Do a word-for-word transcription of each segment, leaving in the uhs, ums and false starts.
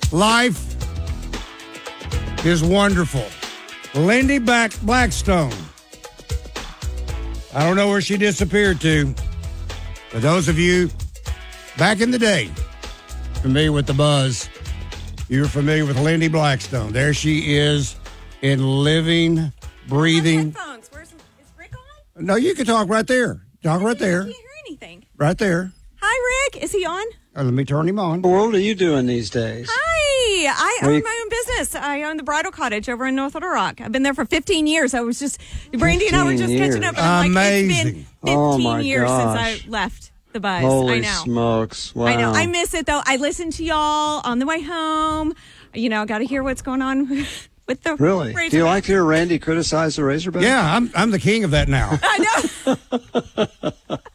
Life is wonderful. Lindy Black Blackstone. I don't know where she disappeared to, but those of you back in the day familiar with the buzz, you're familiar with Lindy Blackstone. There she is in living, breathing. Headphones. Where's is Rick on? No, you can talk right there. Talk right there. I can't hear anything. Right there. Hi, Rick. Is he on? Uh, let me turn him on. What world are you doing these days? Hi. I Are own you- my own business. I own the Bridal Cottage over in North Little Rock. I've been there for fifteen years. I was just, Brandy and I were just fifteen catching up. And I'm like, it's been Amazing. fifteen Oh, my years gosh. since I left the buzz. Holy I know. smokes. Wow. I know. I miss it, though. I listen to y'all on the way home. You know, got to hear what's going on with the Really? Razorback. Do you like to hear Randy criticize the Razorback? Yeah, I'm I'm the king of that now. I know.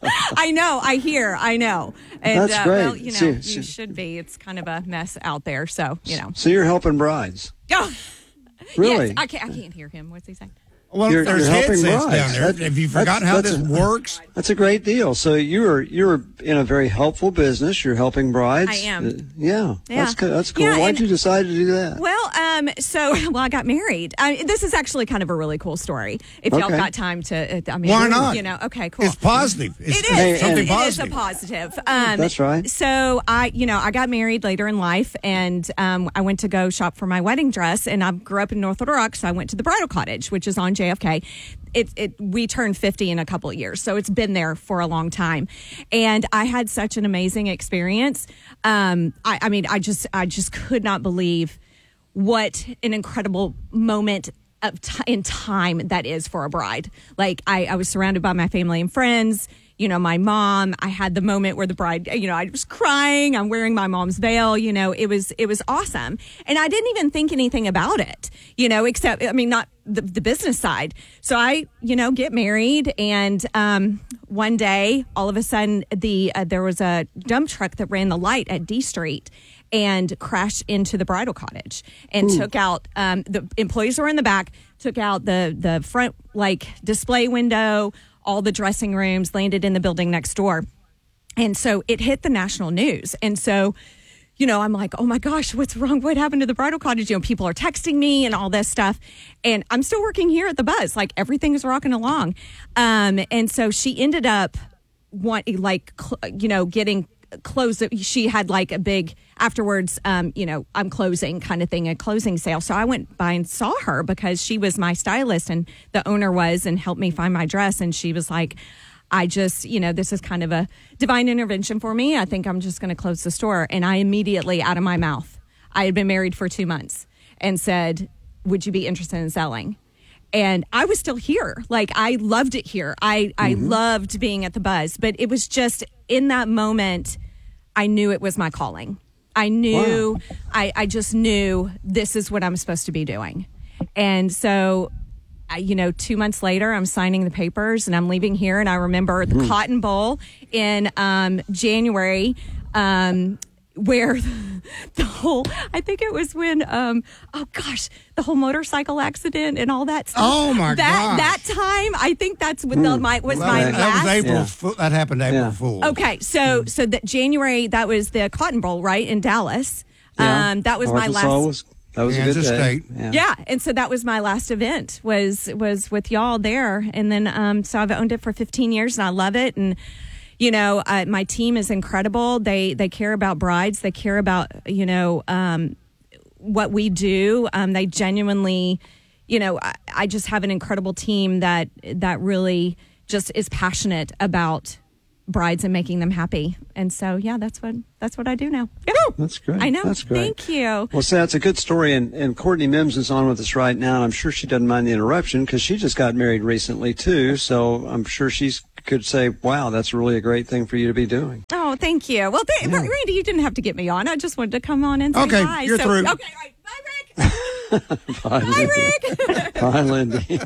I know. I hear. I know. And, That's uh, great. well, you know, See- you see- should be. It's kind of a mess out there. So, you know. So you're helping brides. Oh, Really? Yes, I can't, I can't hear him. What's he saying? Well, You're- there's you're helping headsets brides. down there. That- Have you that's- forgotten how that's this a- works? That's a great deal. So you're you're in a very helpful business. You're helping brides. I am. Uh, yeah, Yeah. That's cool. That's cool. Yeah, Why'd and- you decide to do that? Well, um, so well, I got married. I, this is actually kind of a really cool story. If y'all Okay. got time to, uh, I mean, Why not? You know, okay, cool. It's positive. It's, It is. it's Hey, something and- it, it is a positive. positive. Um, That's right. So I, you know, I got married later in life, and um, I went to go shop for my wedding dress. And I grew up in North Little Rock, so I went to the Bridal Cottage, which is on J F K. It, it, we turned fifty in a couple of years, so it's been there for a long time. And I had such an amazing experience. Um, I, I mean, I just, I just could not believe what an incredible moment of t- in time that is for a bride. Like I, I was surrounded by my family and friends, you know, my mom. I had the moment where the bride, you know, I was crying. I'm wearing my mom's veil. You know, it was it was awesome, and I didn't even think anything about it. You know, except I mean, not the, the business side. So I, you know, get married, and um, one day, all of a sudden, the uh, there was a dump truck that ran the light at D Street and crashed into the Bridal Cottage and Ooh. took out um, the employees were in the back, took out the the front like display window, all the dressing rooms, landed in the building next door. And so it hit the national news. And so, you know, I'm like, oh my gosh, what's wrong? What happened to the Bridal Cottage? You know, people are texting me and all this stuff. And I'm still working here at the Buzz. Like everything is rocking along. Um, and so she ended up want, like, cl- you know, getting closed. She had like a big afterwards, um, you know, I'm closing kind of thing, a closing sale. So I went by and saw her because she was my stylist and the owner was and helped me find my dress. And she was like, I just, you know, this is kind of a divine intervention for me. I think I'm just going to close the store. And I immediately, out of my mouth, I had been married for two months and said, would you be interested in selling? And I was still here. Like, I loved it here. I, I loved being at the Buzz. But it was just in that moment, I knew it was my calling. I knew, Wow. I, I just knew this is what I'm supposed to be doing. And so, I, you know, two months later, I'm signing the papers and I'm leaving here. And I remember the Cotton Bowl in um, January, um, where the whole, I think it was when, um, oh gosh, the whole motorcycle accident and all that stuff. Oh, my that, gosh. That time, I think that's what the, my, was Well, my that, last. that was April. Yeah. Fool, that happened April Yeah. Fool. Okay, so so that January, that was the Cotton Bowl, right, in Dallas. Yeah. Um, that was my Arkansas last. Was, that was Kansas a good day. State. Yeah. Yeah, and so that was my last event was was with y'all there, and then um, so I've owned it for fifteen years, and I love it, and you know uh, my team is incredible. They they care about brides, they care about you know um, what we do. Um, they genuinely, you know, I, I just have an incredible team that that really just is passionate about brides and making them happy, and so yeah, that's what that's what I do now. Yeah. That's great. I know. That's great. Thank you. Well, see, that's a good story, and, and Courtney Mims is on with us right now, and I'm sure she doesn't mind the interruption because she just got married recently, too, so I'm sure she could say, wow, that's really a great thing for you to be doing. Oh, thank you. Well, th- Yeah. Randy, you didn't have to get me on. I just wanted to come on and say Okay, hi. you're so, through. Okay, all right. Bye, Rick. Bye, Bye, Lindy. Rick. Bye, Lindy.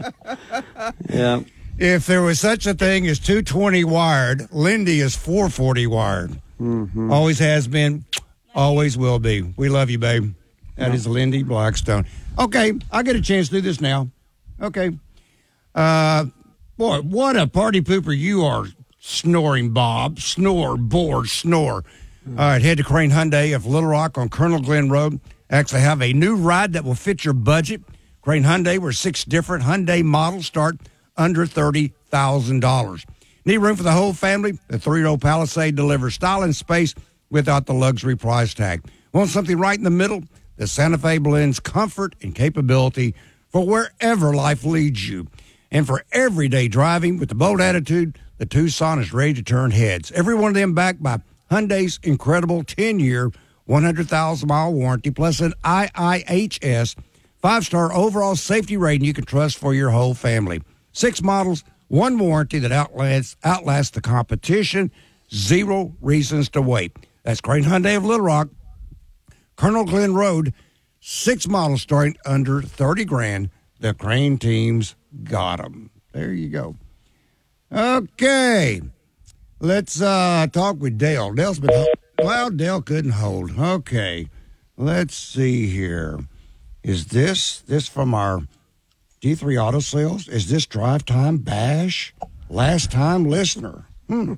Yeah. If there was such a thing as two twenty wired, Lindy is four forty wired. Mm-hmm. Always has been, always will be. We love you, babe. That Yeah. is Lindy Blackstone. Okay, I get a chance to do this now. Okay. Uh, boy, what a party pooper you are, snoring Bob. Snore, bore, snore. All right, head to Crane Hyundai of Little Rock on Colonel Glenn Road. Actually have a new ride that will fit your budget. Crane Hyundai, where six different Hyundai models start under thirty thousand dollars. Need room for the whole family? The three-row Palisade delivers style and space without the luxury price tag. Want something right in the middle? The Santa Fe blends comfort and capability for wherever life leads you. And for everyday driving with the bold attitude, the Tucson is ready to turn heads. Every one of them backed by Hyundai's incredible ten-year, one hundred thousand mile warranty, plus an I I H S five-star overall safety rating you can trust for your whole family. Six models, one warranty that outlasts, outlasts the competition. Zero reasons to wait. That's Crane Hyundai of Little Rock, Colonel Glenn Road. Six models starting under thirty grand. The Crane teams got them. There you go. Okay. Let's uh, talk with Dale. Dale's been, well, Dale couldn't hold. Okay. Let's see here. Is this, this from our D three Auto Sales? Is this Drive Time Bash? Last time listener. Hmm.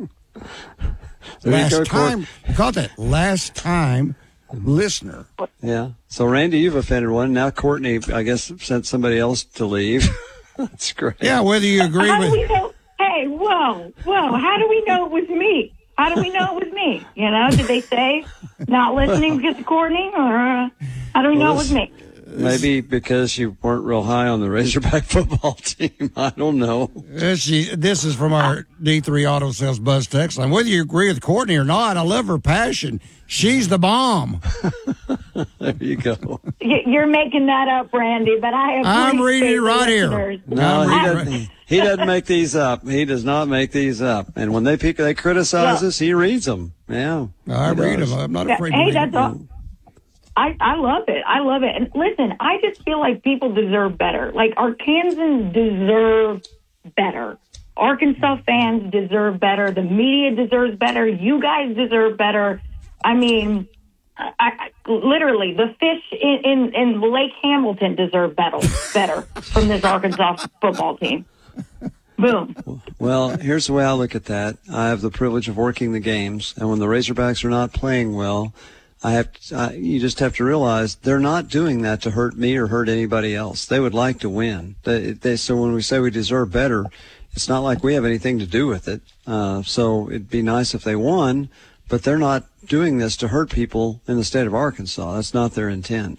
Last go, time. You caught that? Last time listener. Yeah. So, Randy, you've offended one. Now, Courtney, I guess, sent somebody else to leave. That's great. Yeah, whether you agree how with... do we know? Hey, whoa, whoa. How do we know it was me? How do we know it was me? You know, did they say not listening because of Courtney? Or uh, how do we know it was me? Maybe because you weren't real high on the Razorback football team. I don't know. This, this is from our D three Auto Sales Buzz text line. Whether you agree with Courtney or not, I love her passion. She's the bomb. There you go. You're making that up, Randy, but I have. I'm reading it right here. No, he doesn't. He doesn't make these up. He does not make these up. And when they pick, they criticize Yeah. us, he reads them. Yeah, I read does. them. I'm not Yeah, afraid hey, to read that's them. all. I, I love it. I love it. And listen, I just feel like people deserve better. Like, Arkansans deserve better. Arkansas fans deserve better. The media deserves better. You guys deserve better. I mean, I, I, literally, the fish in, in, in Lake Hamilton deserve better, better from this Arkansas football team. Boom. Well, here's the way I look at that. I have the privilege of working the games, and when the Razorbacks are not playing well, I have to, I, you just have to realize they're not doing that to hurt me or hurt anybody else. They would like to win. They, they, so when we say we deserve better, it's not like we have anything to do with it. Uh, so it'd be nice if they won, but they're not doing this to hurt people in the state of Arkansas. That's not their intent.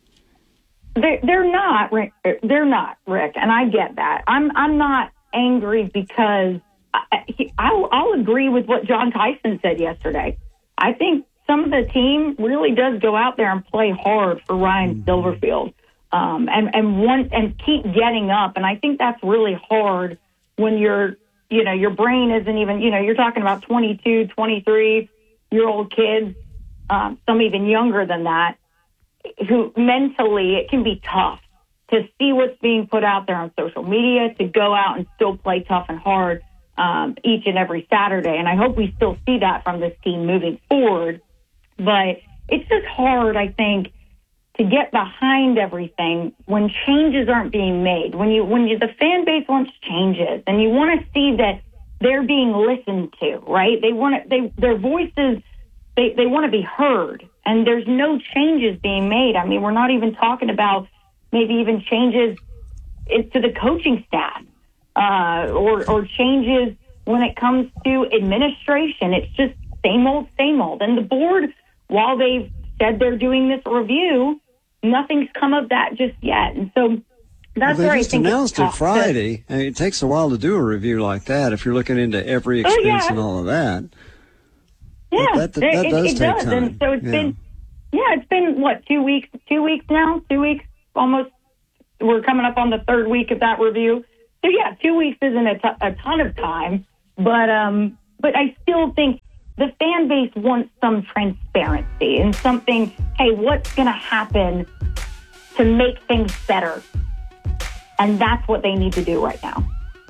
They're, they're not, Rick. They're not, Rick, and I get that. I'm I'm not angry because I, he, I'll, I'll agree with what John Tyson said yesterday. I think some of the team really does go out there and play hard for Ryan Silverfield, um, and and want and keep getting up. And I think that's really hard when you're, you know, your brain isn't even, you know, you're talking about twenty-two, twenty-three year old kids, um, some even younger than that, who mentally it can be tough to see what's being put out there on social media, to go out and still play tough and hard um, each and every Saturday. And I hope we still see that from this team moving forward. But it's just hard, I think, to get behind everything when changes aren't being made. When you when you, the fan base wants changes, and you want to see that they're being listened to, right? They want to, they their voices, they they want to be heard, and there's no changes being made. I mean, we're not even talking about maybe even changes to the coaching staff, uh, or or changes when it comes to administration. It's just same old, same old, and the board, while they've said they're doing this review, nothing's come of that just yet. And so that's well, where I just think announced it's it tough Friday. to, I mean, it takes a while to do a review like that if you're looking into every expense oh, yeah. and all of that. Yeah, that, that, that it, does it take does. time. And so it's yeah. been, yeah, it's been, what, two weeks, two weeks now? Two weeks, almost. We're coming up on the third week of that review. So, yeah, two weeks isn't a, t- a ton of time, but um, but I still think the fan base wants some transparency and something, hey, what's going to happen to make things better? And that's what they need to do right now.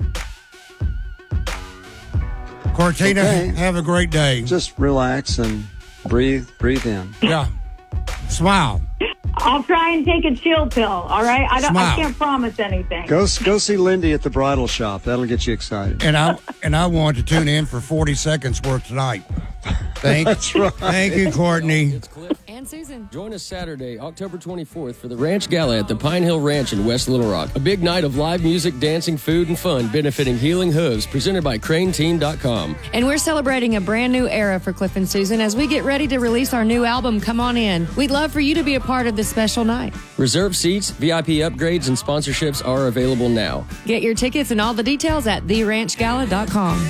Cortina, Okay. have a great day. Just relax and breathe, breathe in. Yeah. Smile. I'll try and take a chill pill, all right? I, don't, I Smile. can't promise anything. Go go see Lindy at the bridal shop. That'll get you excited. And I and I want to tune in for forty seconds worth tonight. Thank, That's right. Thank you, Courtney. It's Cliff. And Susan. Join us Saturday, October twenty-fourth for the Ranch Gala at the Pine Hill Ranch in West Little Rock. A big night of live music, dancing, food, and fun benefiting Healing Hooves, presented by Crane Team dot com. And we're celebrating a brand new era for Cliff and Susan as we get ready to release our new album, Come On In. We'd love for you to be a part of this special night. Reserve seats, V I P upgrades, and sponsorships are available now. Get your tickets and all the details at the ranch gala dot com.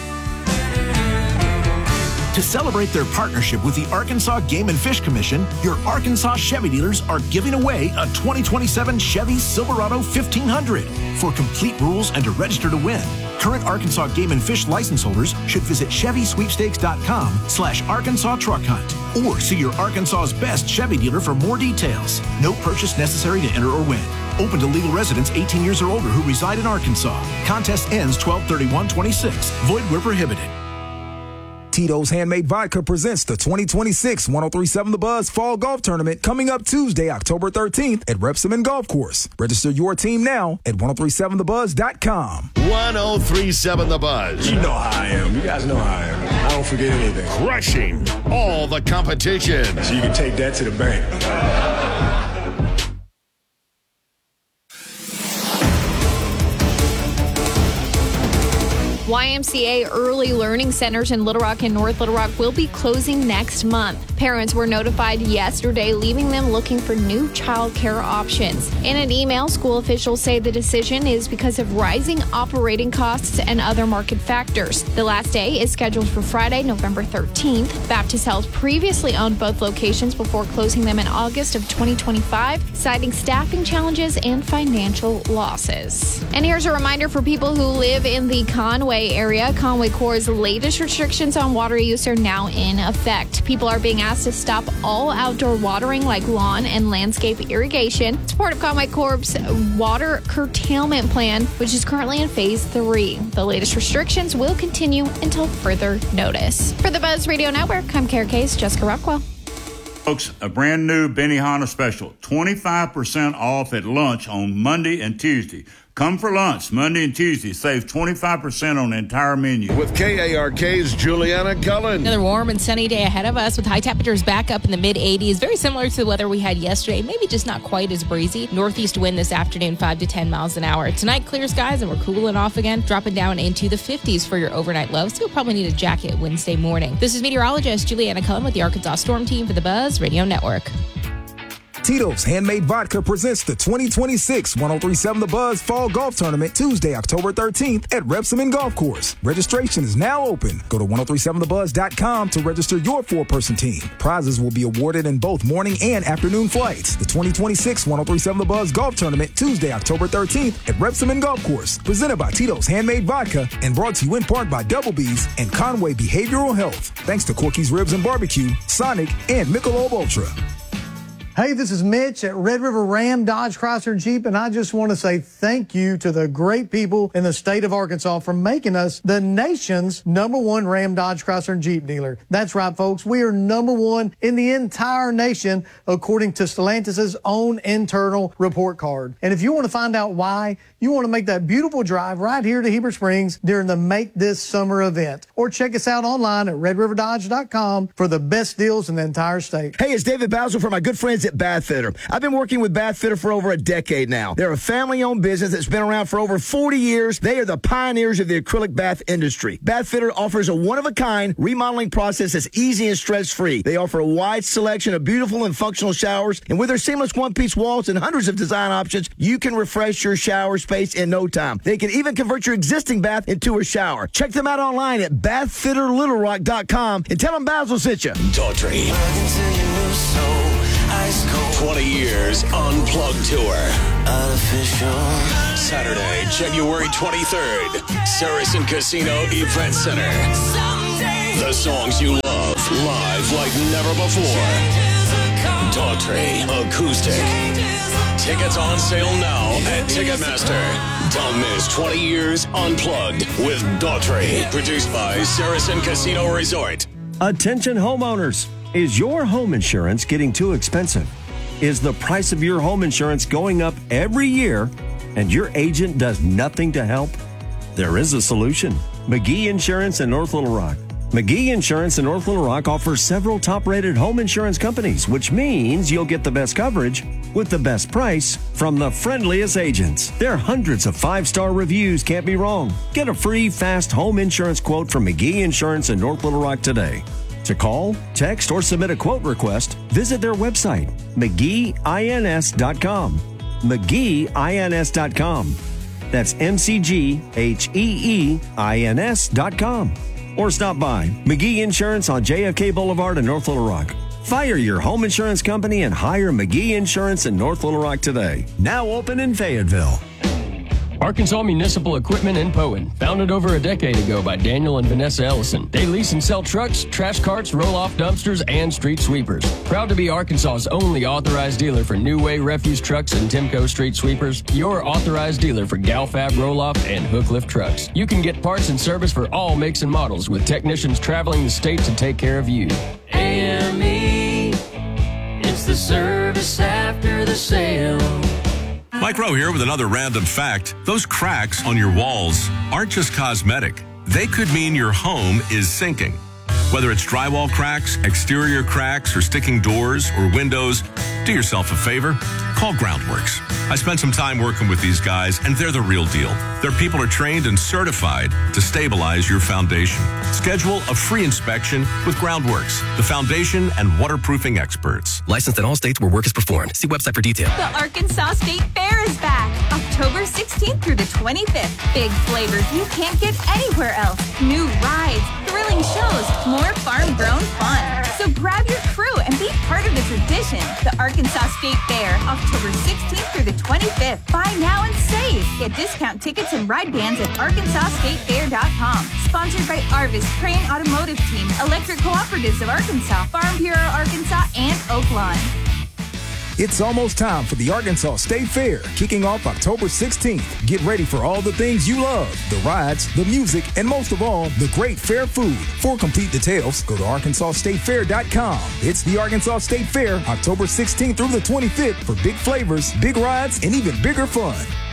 To celebrate their partnership with the Arkansas Game and Fish Commission, your Arkansas Chevy dealers are giving away a twenty twenty-seven Chevy Silverado fifteen hundred. For complete rules and to register to win, current Arkansas Game and Fish license holders should visit Chevy Sweepstakes dot com slash Arkansas Truck Hunt or see your Arkansas's best Chevy dealer for more details. No purchase necessary to enter or win. Open to legal residents eighteen years or older who reside in Arkansas. Contest ends twelve thirty-one twenty-six. Void where prohibited. Tito's Handmade Vodka presents the twenty twenty-six one oh three point seven The Buzz Fall Golf Tournament coming up Tuesday, October thirteenth at Repsamen Golf Course. Register your team now at ten thirty-seven the buzz dot com. ten thirty-seven The Buzz. You know how I am. You guys know how I am. I don't forget anything. Crushing all the competition. So you can take that to the bank. Y M C A Early Learning Centers in Little Rock and North Little Rock will be closing next month. Parents were notified yesterday, leaving them looking for new child care options. In an email, school officials say the decision is because of rising operating costs and other market factors. The last day is scheduled for Friday, November thirteenth. Baptist Health previously owned both locations before closing them in August of twenty twenty-five, citing staffing challenges and financial losses. And here's a reminder for people who live in the Conway area. Conway Corps' latest restrictions on water use are now in effect. People are being asked to stop all outdoor watering like lawn and landscape irrigation. It's part of Conway Corps' water curtailment plan, which is currently in phase three. The latest restrictions will continue until further notice. For the Buzz Radio Network, I'm Kara Case, Jessica Rockwell. Folks, a brand new Benihana special, twenty-five percent off at lunch on Monday and Tuesday. Come for lunch Monday and Tuesday. Save twenty-five percent on the entire menu. With K A R K's Juliana Cullen. Another warm and sunny day ahead of us with high temperatures back up in the mid eighties. Very similar to the weather we had yesterday, maybe just not quite as breezy. Northeast wind this afternoon, five to ten miles an hour. Tonight, clear skies and we're cooling off again, dropping down into the fifties for your overnight low. So you'll probably need a jacket Wednesday morning. This is meteorologist Juliana Cullen with the Arkansas Storm Team for the Buzz Radio Network. Tito's Handmade Vodka presents the twenty twenty-six ten thirty-seven The Buzz Fall Golf Tournament Tuesday, October thirteenth at Repsamen Golf Course. Registration is now open. Go to ten thirty-seven the buzz dot com to register your four-person team. Prizes will be awarded in both morning and afternoon flights. The twenty twenty-six ten thirty-seven The Buzz Golf Tournament Tuesday, October thirteenth at Repsamen Golf Course. Presented by Tito's Handmade Vodka and brought to you in part by Double B's and Conway Behavioral Health. Thanks to Corky's Ribs and Barbecue, Sonic, and Michelob Ultra. Hey, this is Mitch at Red River Ram, Dodge, Chrysler, and Jeep, and I just want to say thank you to the great people in the state of Arkansas for making us the nation's number one Ram, Dodge, Chrysler, and Jeep dealer. That's right, folks. We are number one in the entire nation, according to Stellantis' own internal report card. And if you want to find out why, you want to make that beautiful drive right here to Heber Springs during the Make This Summer event. Or check us out online at red river dodge dot com for the best deals in the entire state. Hey, it's David Basil from my good friends at Bath Fitter. I've been working with Bath Fitter for over a decade now. They're a family-owned business that's been around for over forty years. They are the pioneers of the acrylic bath industry. Bath Fitter offers a one-of-a-kind remodeling process that's easy and stress-free. They offer a wide selection of beautiful and functional showers, and with their seamless one-piece walls and hundreds of design options, you can refresh your shower space in no time. They can even convert your existing bath into a shower. Check them out online at bath fitter little rock dot com and tell them Basil sent you. Daughtry. twenty years Unplugged Tour. Artificial. Saturday, January twenty-third, Saracen Casino Event Center. The songs you love, live like never before. Daughtry Acoustic. Tickets on sale now at Ticketmaster. Don't miss twenty years Unplugged with Daughtry. Produced by Saracen Casino Resort. Attention homeowners. Is your home insurance getting too expensive? Is the price of your home insurance going up every year and your agent does nothing to help? There is a solution. McGee Insurance in North Little Rock. McGee Insurance in North Little Rock offers several top-rated home insurance companies, which means you'll get the best coverage with the best price from the friendliest agents. Their hundreds of five-star reviews can't be wrong. Get a free, fast home insurance quote from McGee Insurance in North Little Rock today. To call, text, or submit a quote request, visit their website, McGee Ins dot com. McGee Ins dot com. That's M C G H E E I N S dot com. Or stop by McGee Insurance on J F K Boulevard in North Little Rock. Fire your home insurance company and hire McGee Insurance in North Little Rock today. Now open in Fayetteville. Arkansas Municipal Equipment in Poen, founded over a decade ago by Daniel and Vanessa Ellison. They lease and sell trucks, trash carts, roll-off dumpsters, and street sweepers. Proud to be Arkansas's only authorized dealer for New Way refuse trucks and Timco street sweepers. Your authorized dealer for Galfab roll-off and hook lift trucks. You can get parts and service for all makes and models with technicians traveling the state to take care of you. A M E, it's the service after the sale. Mike Rowe here with another random fact. Those cracks on your walls aren't just cosmetic. They could mean your home is sinking. Whether it's drywall cracks, exterior cracks, or sticking doors or windows, do yourself a favor. Call Groundworks. I spent some time working with these guys, and they're the real deal. Their people are trained and certified to stabilize your foundation. Schedule a free inspection with Groundworks, the foundation and waterproofing experts. Licensed in all states where work is performed. See website for details. The Arkansas State Fair is back, October sixteenth through the twenty-fifth. Big flavors you can't get anywhere else. New rides, thrilling shows, more farm-grown fun. So grab your crew and be part of the tradition. The Arkansas State Fair, October sixteenth through the twenty-fifth. Buy now and save. Get discount tickets and ride bands at arkansas state fair dot com. Sponsored by Arvis, Crane Automotive Team, Electric Cooperatives of Arkansas, Farm Bureau Arkansas, and Oaklawn. It's almost time for the Arkansas State Fair, kicking off October sixteenth. Get ready for all the things you love, the rides, the music, and most of all, the great fair food. For complete details, go to arkansas state fair dot com. It's the Arkansas State Fair, October sixteenth through the twenty-fifth for big flavors, big rides, and even bigger fun.